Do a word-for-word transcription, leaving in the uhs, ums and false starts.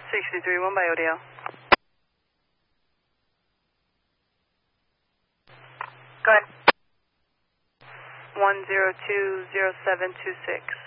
sixty-three, one by O D L. Go ahead. one zero two zero seven two six.